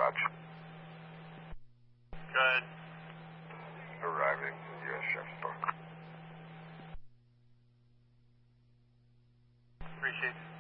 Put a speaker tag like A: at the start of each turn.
A: Dodge.
B: Go ahead.
A: Arriving at U.S. Chef Store.
B: Appreciate it.